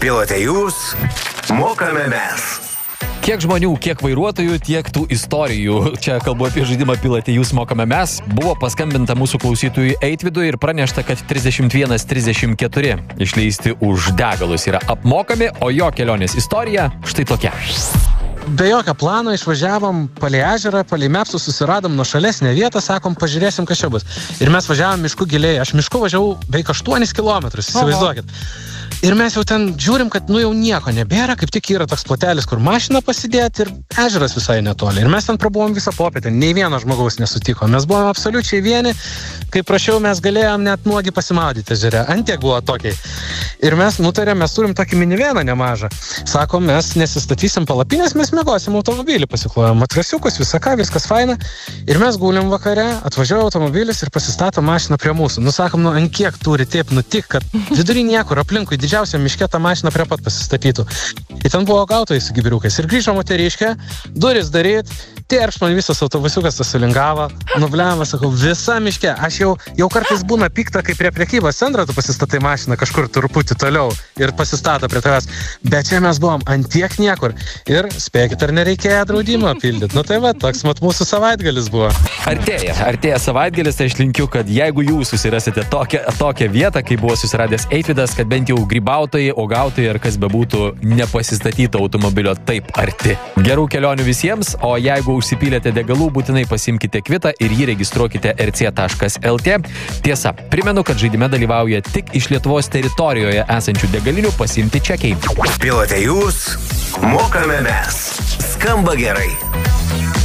Pilote jūs, mokame mes. Kiek žmonių, kiek vairuotojų, tiek tų istorijų. Čia kalbu apie žaidimą Pilote jūs, mokame mes. Buvo paskambinta mūsų klausytojui Eitvidui ir pranešta, kad 31-34 išleisti už degalus yra apmokami, o jo kelionės istorija štai tokia. Be jokio plano išvažiavom palei ežerą, palei Mepsų susiradom nuošalesnę vietą, sakom, pažiūrėsim, kas čia bus. Ir mes važiavom mišku giliai. Aš mišku važiavau beveik 8 kilometrus, įsivaizduokit. Ir mes jau ten žiūrim, kad jau nieko nebėra, kaip tik yra toks plotelis, kur mašiną pasidėti ir ežeras visai netoli. Ir mes ten prabuvom visą popietę, nei vieno žmogaus nesutiko. Mes buvom absoliučiai vieni, kai prašiau, mes galėjom net nuogi pasimaudyti ežere. Antiek buvo tokiai. Ir mes nutarėm, mes turim tokį miniveną nemažą. Sakom, mes nesistatysim palapinės, mes miegosim automobilį, pasiklojom matrasiukus, viskas faina. Ir mes gulim vakare, atvažiuoja automobilis ir pasistato mašiną prie mūsų. Sakom, ant kiek turi taip nutik, kad vidury niekur aplinkui didžiausiam miške tą mašiną prie pat pasistatytų. Ir ten buvo gautojai su gibiriukais. Ir grįžo moteriškė, duris daryt, terš man visas autobusiukas susilingavo, nubliavo, sakau, visa miške. Aš jau kartais būna pikta, kai prie prekybos centro tu pasistatai mašiną kažkur truputį toliau ir pasistato prie tavęs. Bet čia mes buvom ant tiek niekur. Ir spėkit, ar nereikėjo draudimo pildyti. Tai va, toks mat mūsų savaitgalis buvo. Artėja savaitgalis, tai aš linkiu, kad jeigu jūs susirasite tokią vietą, kai buvo susiradęs Eitvidas, kad bent jau grybautojai, uogautojai ar kas bebūtų nepasistatytų automobilio taip arti. Gerų kelionių visiems, o jeigu užsipylėte degalų, būtinai pasimkite kvitą ir jį registruokite rc.lt. Tiesa, primenu, kad žaidime dalyvauja tik iš Lietuvos teritorijoje esančių degalinių pasiimti čekiai. Pilote jūs, mokame mes. Skamba gerai.